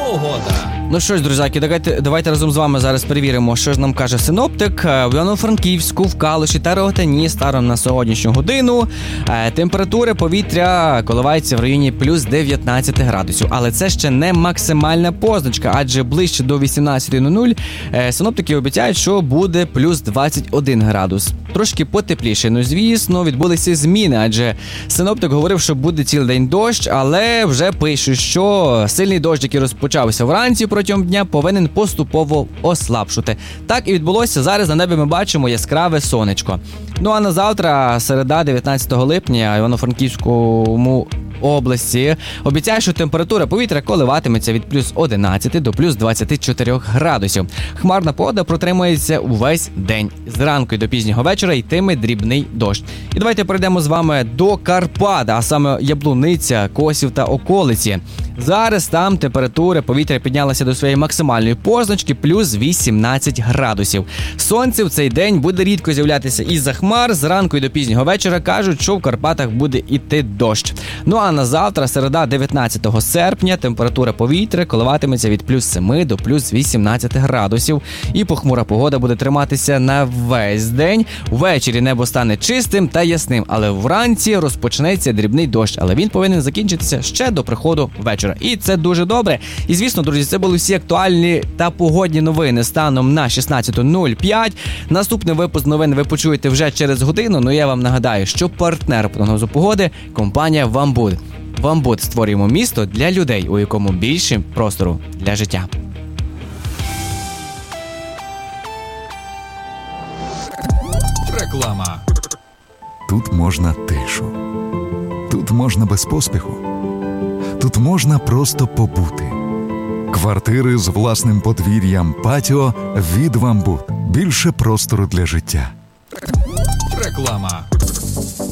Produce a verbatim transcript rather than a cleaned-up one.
Погода. Ну що ж, друзяки, давайте, давайте разом з вами зараз перевіримо, що ж нам каже синоптик. В Івано-Франківську, в Калуші та Рогатині станом на сьогоднішню годину температура повітря коливається в районі плюс дев'ятнадцять градусів. Але це ще не максимальна позначка, адже ближче до вісімнадцяти нуль нуль синоптики обіцяють, що буде плюс двадцять один градус. Трошки потепліше. Ну, звісно, відбулися зміни, адже синоптик говорив, що буде цілий день дощ, але вже пишуть, що сильний дощ, який розпочався вранці протягом дня, повинен поступово ослабшати. Так і відбулося. Зараз на небі ми бачимо яскраве сонечко. Ну а на завтра, середа, дев'ятнадцятого липня, Івано-Франківському області обіцяє, що температура повітря коливатиметься від плюс одинадцяти до плюс двадцяти чотирьох градусів. Хмарна погода протримується увесь день. Зранку і до пізнього вечора йтиме дрібний дощ. І давайте перейдемо з вами до Карпат, а саме Яблуниця, Косів та околиці. Зараз там температура повітря піднялася до своєї максимальної позначки плюс вісімнадцять градусів. Сонце в цей день буде рідко з'являтися із-за хмар. Зранку і до пізнього вечора кажуть, що в Карпатах буде іти дощ. Ну а на завтра, середа, дев'ятнадцятого серпня, температура повітря коливатиметься від плюс семи до плюс вісімнадцяти градусів. І похмура погода буде триматися на весь день. Ввечері небо стане чистим та ясним, але вранці розпочнеться дрібний дощ, але він повинен закінчитися ще до приходу вечора. І це дуже добре. І звісно, друзі, це були всі актуальні та погодні новини станом на шістнадцята нуль п'ять. Наступний випуск новин ви почуєте вже через годину, но я вам нагадаю, що партнер прогнозу погоди – компанія «Вамбуд». «Вамбуд» створюємо місто для людей, у якому більше простору для життя. Реклама. Тут можна тишу. Тут можна без поспіху. Тут можна просто побути. Квартири з власним подвір'ям, патіо від «Вамбуд». Більше простору для життя. Реклама.